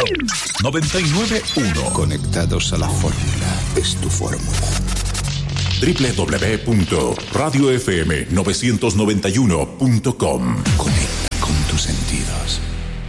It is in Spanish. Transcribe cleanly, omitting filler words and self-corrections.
99.1. Conectados a la fórmula. Es tu fórmula. www.radiofm991.com. Conecta con tus sentidos.